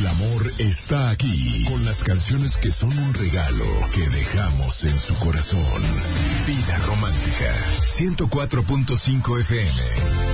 El amor está aquí, con las canciones que son un regalo que dejamos en su corazón. Vida Romántica, 104.5 FM.